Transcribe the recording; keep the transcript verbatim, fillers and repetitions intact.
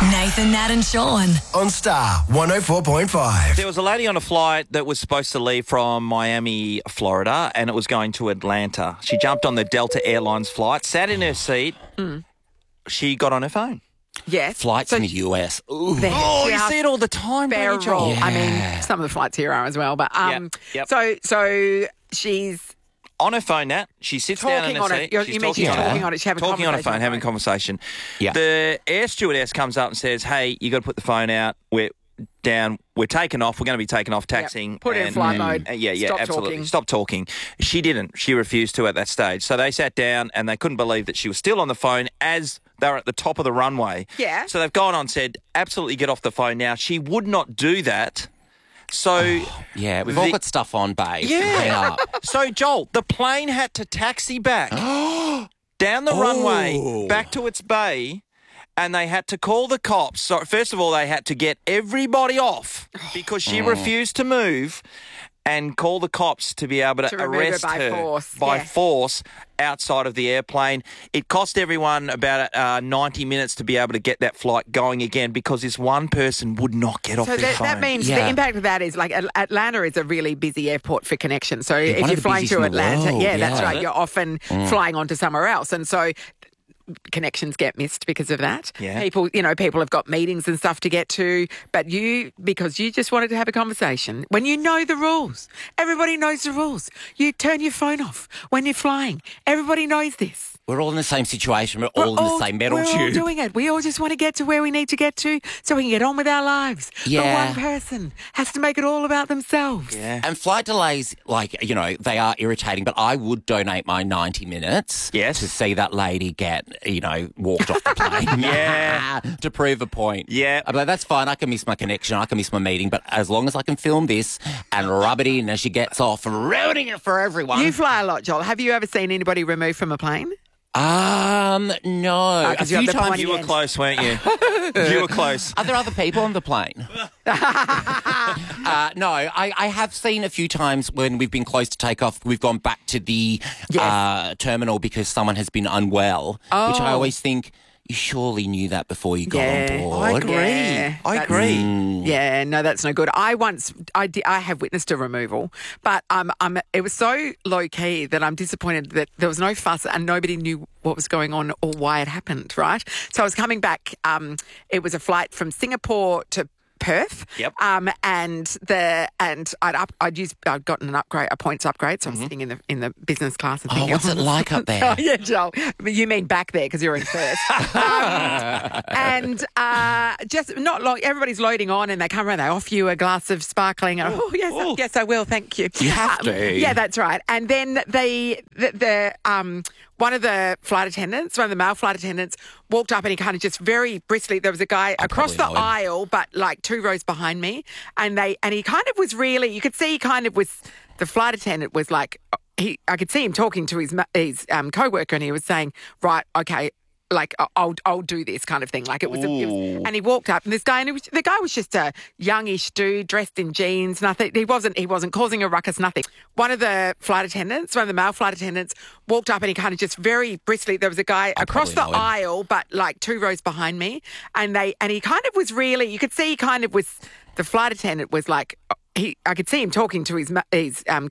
Nathan, Nat and Sean. On Star one oh four point five. There was a lady on a flight that was supposed to leave from Miami, Florida, and it was going to Atlanta. She jumped on the Delta Airlines flight, sat in her seat. Mm. She got on her phone. Yes. Flights So in the U S. Ooh. There- Oh, you Yeah. see it all the time, don't you, Joel? Feral. I Yeah. mean, some of the flights here are as well. But um, Yep, yep. so so she's On her phone, Nat. She sits down in talking her on seat. it. You're- She's You mean she's talking on talking her- on it? She's having Talking on her conversation phone, having phone. conversation. Yeah. The air stewardess comes up and says, hey, you got to put the phone out. We're down. We're taking off. We're going to be taking off taxiing. Put it in and- flight mode. Uh, yeah, yeah, Stop absolutely. talking. Stop talking. She didn't. She refused to at that stage. So they sat down and they couldn't believe that she was still on the phone as they were at the top of the runway. Yeah. So they've gone on and said, absolutely get off the phone now. She would not do that. So... Yeah, we've all The- got stuff on, babe. Yeah. Hang up. So, Joel, the plane had to taxi back down the runway back to its bay, and they had to call the cops. So, first of all, they had to get everybody off because she refused to move, and call the cops to be able to, To remove her arrest by her force, by yeah. force outside of the airplane. It cost everyone about uh, ninety minutes to be able to get that flight going again because this one person would not get off So their that, phone. that means Yeah. the impact of that is like At- Atlanta is a really busy airport for connection. So one if of you're the flying busiest to in the Atlanta, world, yeah, that's yeah. right. You're often flying on to somewhere else, and so connections get missed because of that. Yeah. People, you know, people have got meetings and stuff to get to, but you, because you just wanted to have a conversation, when you know the rules, everybody knows the rules. You turn your phone off when you're flying. Everybody knows this. We're all in the same situation. We're, We're all in the same metal we're tube. all doing it. We all just want to get to where we need to get to so we can get on with our lives. Yeah. But one person has to make it all about themselves. Yeah. And flight delays, like, you know, they are irritating, but I would donate my ninety minutes Yes. to see that lady get, you know, walked off the plane. Yeah. To prove a point. Yeah. I'm like, that's fine. I can miss my connection. I can miss my meeting. But as long as I can film this and rub it in as she gets off, ruining it for everyone. You fly a lot, Joel. Have you ever seen anybody removed from a plane? Um, no. Oh, a 'cause you few have the times. pointy You were end. close, weren't you? You were close. Are there other people on the plane? uh, no, I, I have seen a few times when we've been close to take off, we've gone back to the Yes. uh, terminal because someone has been unwell, which I Oh. always think you surely knew that before you got Yeah. on board. I agree. Yeah, I that's- agree. Yeah, no, that's no good. I once, I, di- I have witnessed a removal, but um, um, it was so low key that I'm disappointed that there was no fuss and nobody knew what was going on or why it happened. Right, so I was coming back. Um, it was a flight from Singapore to Perth. Yep. Um, and the and I'd up I'd used I'd gotten an upgrade, a points upgrade, so I'm sitting in the in the business class and Oh, thinking, what's it like up there? Oh, yeah, Joel. But you mean back there because you're in first. um, and uh, just not long, everybody's loading on and they come around, they offer you a glass of sparkling. And, oh, yes, ooh. yes, I will, thank you. You have Um, to. Yeah, that's right. And then they, the, the um, one of the flight attendants, one of the male flight attendants, walked up and he kind of just very briskly, there was a guy I across the probably know him. aisle, but like two rows behind me. And they, and he kind of was really, you could see he kind of was, the flight attendant was like, he, I could see him talking to his ma- his um, co-worker and he was saying, right, okay, like I- I'll I'll do this kind of thing. Like it was, a, it was Ooh. and he walked up and this guy, and it was, the guy was just a youngish dude dressed in jeans, nothing. He wasn't he wasn't causing a ruckus, nothing. One of the flight attendants, one of the male flight attendants, walked up and he kind of just very briskly, there was a guy I across the probably know him. aisle, but like two rows behind me, and they and he kind of was really, you could see he kind of was, the flight attendant was like, he I could see him talking to his ma- his um,